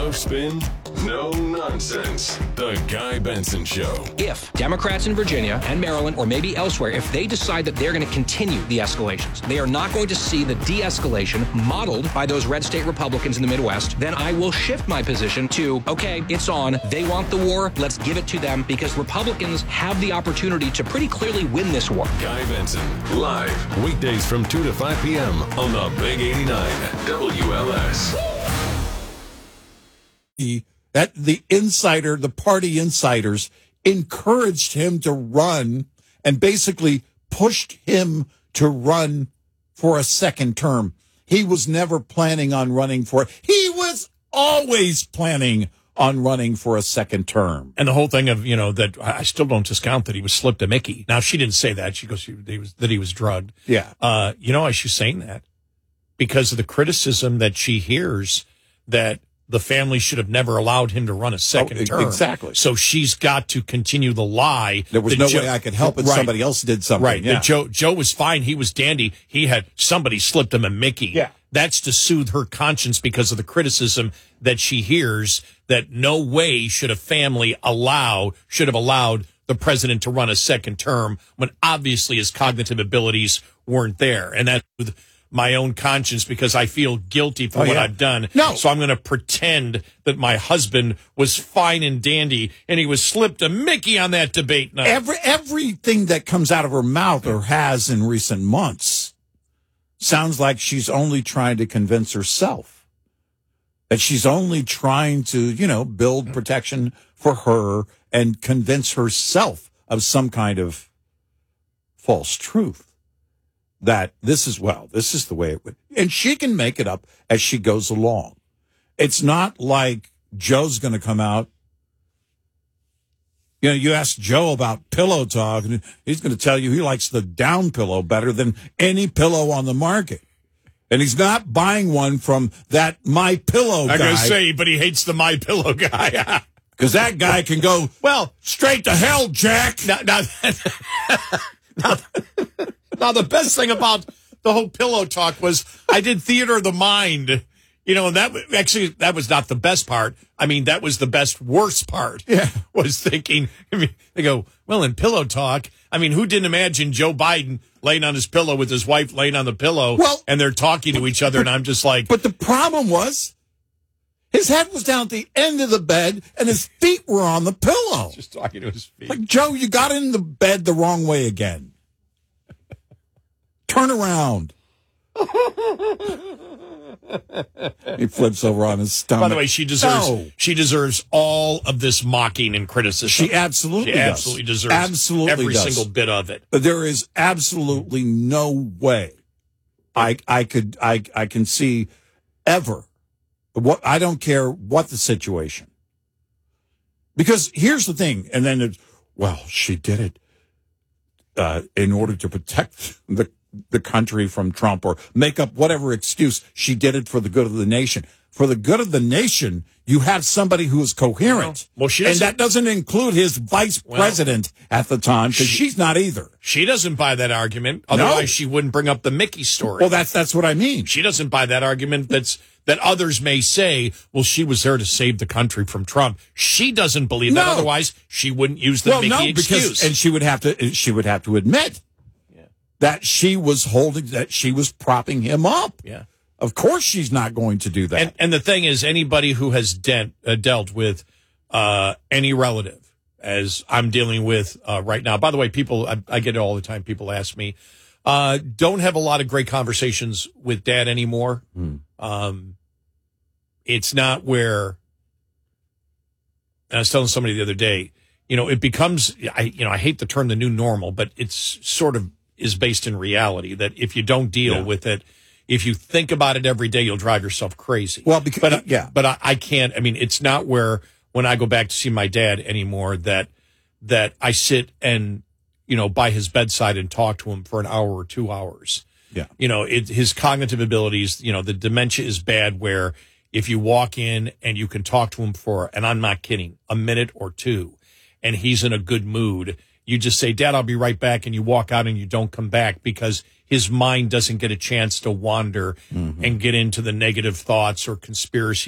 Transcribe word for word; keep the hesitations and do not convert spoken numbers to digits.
No spin, no nonsense. The Guy Benson Show. If Democrats in Virginia and Maryland, or maybe elsewhere, if they decide that they're going to continue the escalations, they are not going to see the de-escalation modeled by those red state Republicans in the Midwest, then I will shift my position to, okay, it's on. They want the war. Let's give it to them, because Republicans have the opportunity to pretty clearly win this war. Guy Benson, live, weekdays from two to five p.m. on the Big eighty-nine W L S. The, that the insider, the party insiders encouraged him to run and basically pushed him to run for a second term. He was never planning on running for it. He was always planning on running for a second term. And the whole thing of, you know, that I still don't discount that he was slipped a Mickey. Now, she didn't say that. She goes, she, he was, that he was drugged. Yeah. Uh, you know why she's saying that? Because of the criticism that she hears that the family should have never allowed him to run a second oh, term. Exactly. So she's got to continue the lie. There was no Joe, way I could help it. Right, Somebody else did something. Right. Yeah. That Joe, Joe was fine. He was dandy. He had somebody slipped him a Mickey. Yeah. That's to soothe her conscience because of the criticism that she hears that no way should a family allow, should have allowed the president to run a second term when obviously his cognitive abilities weren't there. And that's with my own conscience because I feel guilty for oh, what yeah. I've done. No. So I'm going to pretend that my husband was fine and dandy and he was slipped a Mickey on that debate night. Every, everything that comes out of her mouth or has in recent months sounds like she's only trying to convince herself that she's only trying to, you know, build protection for her and convince herself of some kind of false truth. That this is, well, this is the way it would. And she can make it up as she goes along. It's not like Joe's going to come out. You know, you ask Joe about pillow talk, and he's going to tell you he likes the down pillow better than any pillow on the market. And he's not buying one from that My Pillow guy. I'm going to say, but he hates the My Pillow guy. Because that guy can go, well, straight to hell, Jack. Now, now, now, now, the best thing about the whole pillow talk was I did Theater of the Mind, you know, and that actually, that was not the best part. I mean, that was the best, worst part. Yeah. Was thinking, I mean, they go, well, in pillow talk, I mean, who didn't imagine Joe Biden laying on his pillow with his wife laying on the pillow well, and they're talking to each other, but, and I'm just like. But the problem was his head was down at the end of the bed and his feet were on the pillow. Just talking to his feet. Like, Joe, you got in the bed the wrong way again. Turn around. He flips over on his stomach. By the way, she deserves no. she deserves all of this mocking and criticism. She absolutely she does. absolutely deserves absolutely every does. single bit of it. But there is absolutely no way I I could I I can see ever what I don't care what the situation. Because here's the thing, and then it's, well, she did it uh, in order to protect the the country from Trump or make up whatever excuse. She did it for the good of the nation. For the good of the nation, you have somebody who is coherent. Well, well she and that doesn't include his vice well, president at the time, because she, she's not either. She doesn't buy that argument. Otherwise, no. she wouldn't bring up the Mickey story. Well, that's that's what I mean. She doesn't buy that argument that's that others may say, well, she was there to save the country from Trump. She doesn't believe no. that. Otherwise, she wouldn't use the well, Mickey no, excuse. Because, and she would have to she would have to admit that she was holding, that she was propping him up. Yeah. Of course she's not going to do that. And, and the thing is, anybody who has dent, uh, dealt with uh, any relative, as I'm dealing with uh, right now. By the way, people, I, I get it all the time. People ask me, uh, don't have a lot of great conversations with Dad anymore. Mm. Um, it's not where, I was telling somebody the other day, you know, it becomes, I, you know, I hate the term the new normal, but it's sort of, is based in reality, that if you don't deal yeah. with it, if you think about it every day, you'll drive yourself crazy. Well, because, but, yeah. But I, I can't, I mean, it's not where when I go back to see my dad anymore that, that I sit and, you know, by his bedside and talk to him for an hour or two hours. Yeah. You know, it, his cognitive abilities, you know, the dementia is bad where if you walk in and you can talk to him for, and I'm not kidding, a minute or two, and he's in a good mood, you just say, Dad, I'll be right back, and you walk out and you don't come back because his mind doesn't get a chance to wander mm-hmm. and get into the negative thoughts or conspiracy